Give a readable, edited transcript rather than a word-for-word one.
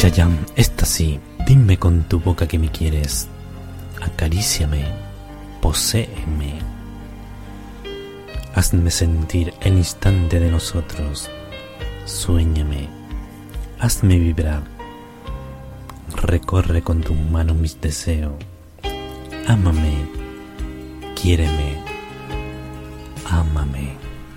Chayanne, esta sí, dime con tu boca que me quieres. Acaríciame, poséeme. Hazme sentir el instante de nosotros. Suéñame, hazme vibrar. Recorre con tus manos mis deseos. Ámame, quiéreme, ámame.